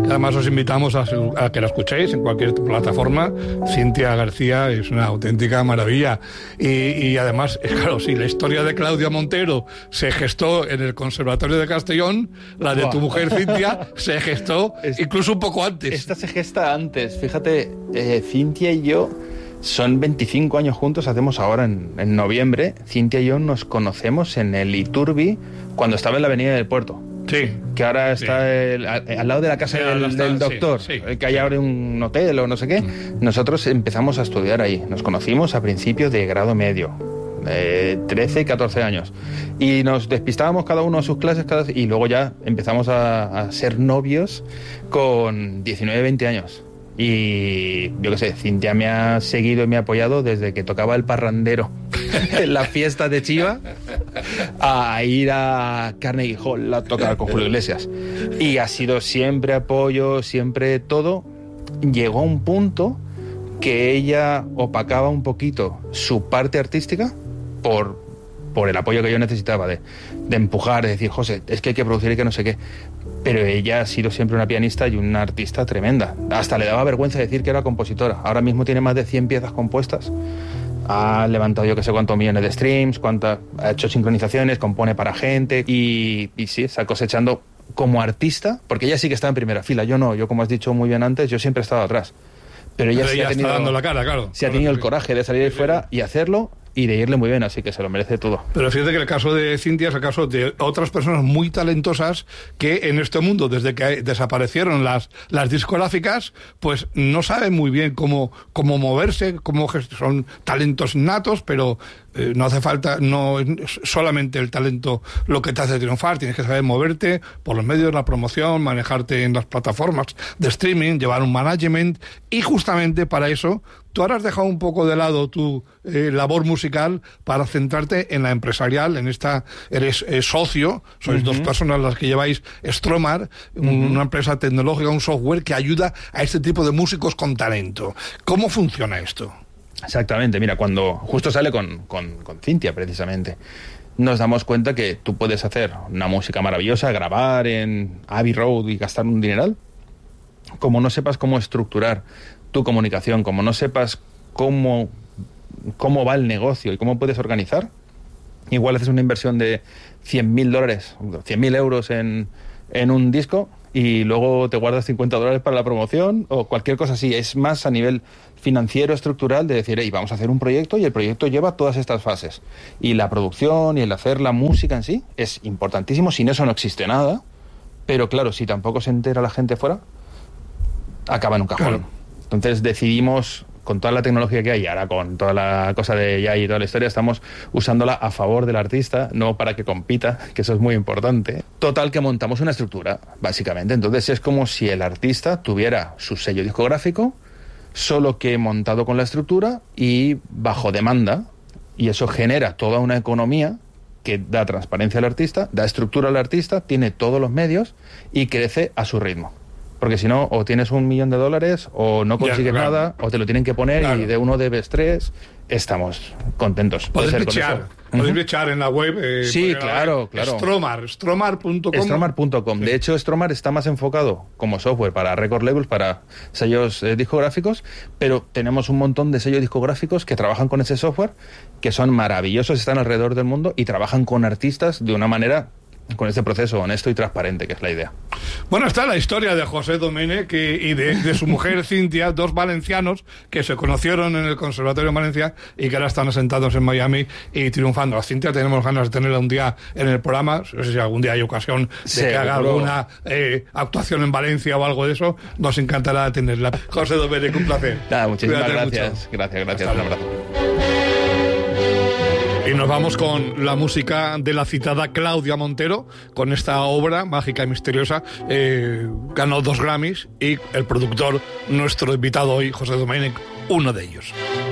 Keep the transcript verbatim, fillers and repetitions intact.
Además os invitamos a, a que la escuchéis en cualquier plataforma. Cintia García es una auténtica maravilla. Y, y además, claro, si la historia de Claudia Montero se gestó en el Conservatorio de Castellón, la de tu mujer Cintia se gestó es, incluso un poco antes. Esta se gesta antes. Fíjate, eh, Cintia y yo son veinticinco años juntos, hacemos ahora en, en noviembre. Cintia y yo nos conocemos en el Iturbi cuando estaba en la Avenida del Puerto. Sí. Que ahora está sí. el, al, al lado de la casa sí, del, está, del doctor, sí, sí, que ahí sí. abre un hotel o no sé qué. Mm. Nosotros empezamos a estudiar ahí. Nos conocimos a principios de grado medio, eh, trece, catorce años. Y nos despistábamos cada uno a sus clases cada, y luego ya empezamos a, a ser novios con diecinueve, veinte años. Y yo qué sé, Cintia me ha seguido y me ha apoyado desde que tocaba el parrandero en la fiesta de Chiva a ir a Carnegie Hall a tocar con Julio Iglesias. Y ha sido siempre apoyo, siempre todo. Llegó a un punto que ella opacaba un poquito su parte artística por, por el apoyo que yo necesitaba de, de empujar, de decir, José, es que hay que producir y que no sé qué. Pero ella ha sido siempre una pianista y una artista tremenda. Hasta le daba vergüenza decir que era compositora. Ahora mismo tiene más de cien piezas compuestas. Ha levantado yo que sé cuántos millones de streams, cuánta, ha hecho sincronizaciones, compone para gente y, y sí, está cosechando como artista, porque ella sí que está en primera fila. Yo no, yo como has dicho muy bien antes, yo siempre he estado atrás. Pero ella, Pero sí ella ha tenido, está dando la cara, claro. Sí ha tenido el coraje de salir ahí fuera y hacerlo y de irle muy bien, así que se lo merece todo. Pero fíjate que el caso de Cintia es el caso de otras personas muy talentosas que en este mundo, desde que desaparecieron las, las discográficas, pues no saben muy bien cómo, cómo moverse, cómo son talentos natos, pero eh, no hace falta, no es solamente el talento lo que te hace triunfar, tienes que saber moverte por los medios de la promoción, manejarte en las plataformas de streaming, llevar un management, y justamente para eso tú ahora has dejado un poco de lado tu eh, labor musical para centrarte en la empresarial, en esta, eres eh, socio, sois uh-huh. dos personas las que lleváis Stromar, uh-huh. una empresa tecnológica, un software que ayuda a este tipo de músicos con talento. ¿Cómo funciona esto? Exactamente, mira, cuando justo sale con, con, con Cintia precisamente, nos damos cuenta que tú puedes hacer una música maravillosa, grabar en Abbey Road y gastar un dineral, como no sepas cómo estructurar tu comunicación, como no sepas cómo, cómo va el negocio y cómo puedes organizar, igual haces una inversión de cien mil dólares, cien mil euros en, en un disco y luego te guardas cincuenta dólares para la promoción o cualquier cosa así. Es más a nivel financiero, estructural, de decir, hey, vamos a hacer un proyecto y el proyecto lleva todas estas fases. Y la producción y el hacer la música en sí es importantísimo, sin eso no existe nada, pero claro, si tampoco se entera la gente fuera, acaba en un cajón. Claro. Entonces decidimos, con toda la tecnología que hay, ahora con toda la cosa de ya y toda la historia, estamos usándola a favor del artista, no para que compita, que eso es muy importante. Total, que montamos una estructura, básicamente. Entonces es como si el artista tuviera su sello discográfico, solo que montado con la estructura y bajo demanda, y eso genera toda una economía que da transparencia al artista, da estructura al artista, tiene todos los medios y crece a su ritmo. Porque si no, o tienes un millón de dólares, o no consigues ya, claro. nada, o te lo tienen que poner claro. y de uno debes tres. Estamos contentos. Podéis bichar, podéis bichar en la web. Eh, sí, claro, claro. Stromar, stromar punto com. Stromar punto com. Sí. De hecho, Stromar está más enfocado como software para record labels, para sellos eh, discográficos, pero tenemos un montón de sellos discográficos que trabajan con ese software, que son maravillosos, están alrededor del mundo y trabajan con artistas de una manera, con este proceso honesto y transparente, que es la idea. Bueno, está la historia de José Domènech y de, de su mujer Cintia, dos valencianos que se conocieron en el Conservatorio de Valencia y que ahora están asentados en Miami y triunfando. A Cintia tenemos ganas de tenerla un día en el programa, no sé si algún día hay ocasión de sí, que haga pero... alguna eh, actuación en Valencia o algo de eso, nos encantará tenerla. José Domènech, un placer. Nada, muchísimas Cuídate gracias. Mucho. Gracias, gracias. Un abrazo. Y nos vamos con la música de la citada Claudia Montero, con esta obra mágica y misteriosa. Eh, ganó dos Grammys y el productor, nuestro invitado hoy, José Domènech, uno de ellos.